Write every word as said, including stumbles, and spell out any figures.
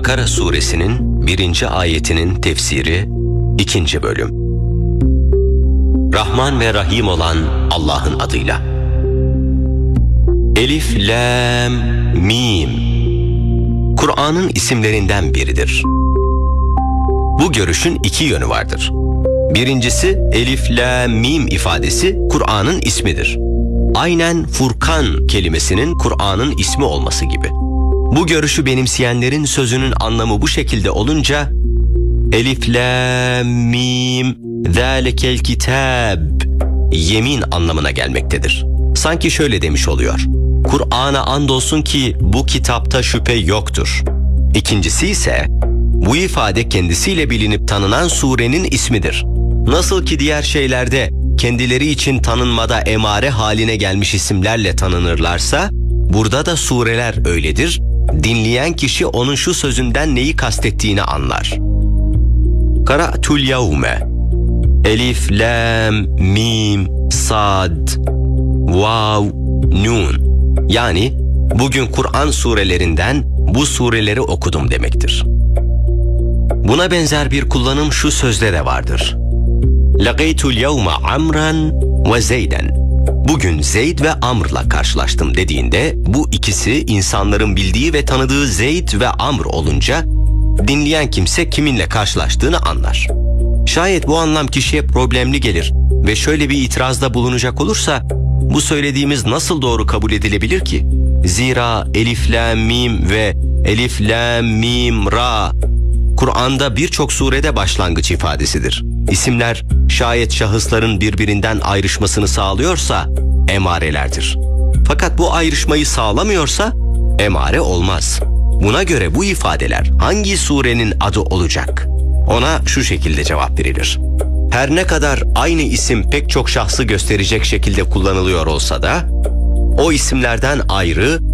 Bakara suresinin birinci ayetinin tefsiri ikinci bölüm. Rahman ve Rahim olan Allah'ın adıyla. Elif, Lam, Mim. Kur'an'ın isimlerinden biridir. Bu görüşün iki yönü vardır. Birincisi, Elif, Lam, Mim ifadesi Kur'an'ın ismidir. Aynen Furkan kelimesinin Kur'an'ın ismi olması gibi. Bu görüşü benimseyenlerin sözünün anlamı bu şekilde olunca Elif, Lam, Mim, zâlikel kitâb, yemin anlamına gelmektedir. Sanki şöyle demiş oluyor: Kur'an'a andolsun ki bu kitapta şüphe yoktur. İkincisi ise bu ifade kendisiyle bilinip tanınan surenin ismidir. Nasıl ki diğer şeylerde kendileri için tanınmada emare haline gelmiş isimlerle tanınırlarsa, burada da sureler öyledir. Dinleyen kişi onun şu sözünden neyi kastettiğini anlar. Kara'tul yevme. Elif, Lam, Mim, Sad, Vav, Nun. Yani bugün Kur'an surelerinden bu sureleri okudum demektir. Buna benzer bir kullanım şu sözde de vardır. Laqaytul yevme Amran ve Zeyden. Bugün Zeyd ve Amr'la karşılaştım dediğinde bu ikisi insanların bildiği ve tanıdığı Zeyd ve Amr olunca dinleyen kimse kiminle karşılaştığını anlar. Şayet bu anlam kişiye problemli gelir ve şöyle bir itirazda bulunacak olursa, bu söylediğimiz nasıl doğru kabul edilebilir ki? Zira Elif, Lam, Mim ve Elif, Lam, Mim, Ra Kur'an'da birçok surede başlangıç ifadesidir. İsimler şayet şahısların birbirinden ayrışmasını sağlıyorsa emarelerdir. Fakat bu ayrışmayı sağlamıyorsa emare olmaz. Buna göre bu ifadeler hangi surenin adı olacak? Ona şu şekilde cevap verilir. Her ne kadar aynı isim pek çok şahsı gösterecek şekilde kullanılıyor olsa da, o isimlerden ayrı